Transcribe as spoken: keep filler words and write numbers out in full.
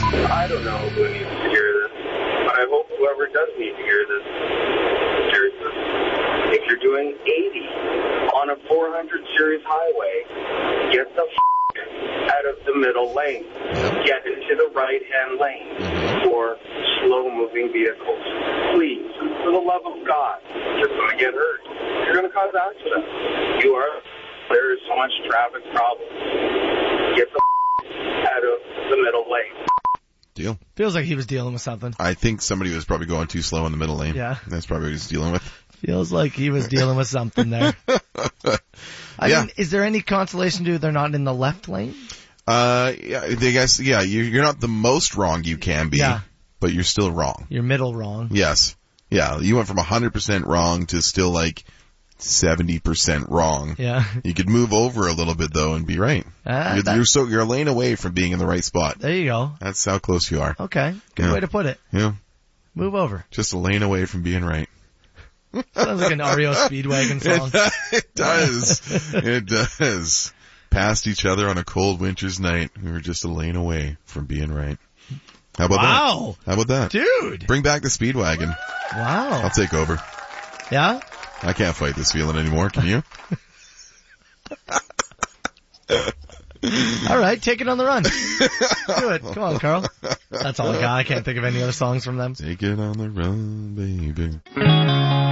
I don't know who needs to hear this, but I hope whoever does need to hear this hears this. If you're doing eighty on a four hundred series highway, get the f*** out of the middle lane. Get into the right-hand lane for slow-moving vehicles. Please, for the love of God, you're going to get hurt. You're going to cause accidents. You are. There is so much traffic problems. Get the f*** out of the middle lane. Deal. Feels like he was dealing with something. I think somebody was probably going too slow in the middle lane. Yeah. That's probably what he was dealing with. Feels like he was dealing with something there. I Yeah. mean, is there any consolation to they're not in the left lane? Uh, yeah, I guess, yeah, you're, you're not the most wrong you can be, Yeah. but you're still wrong. You're middle wrong. Yes. Yeah, you went from one hundred percent wrong to still like seventy percent wrong. Yeah. You could move over a little bit though and be right. Ah, you're, that- you're so, you're a lane away from being in the right spot. There you go. That's how close you are. Okay. Good Yeah. way to put it. Yeah. Move over. Just a lane away from being right. Sounds like an R E O Speedwagon song. It does. It does. Past each other on a cold winter's night. We were just a lane away from being right. How about Wow. that? How about that? Dude. Bring back the Speedwagon. Wow. I'll take over. Yeah? I can't fight this feeling anymore. Can you? All right, take it on the run. Do it. Come on, Carl. That's all I got. I can't think of any other songs from them. Take it on the run, baby.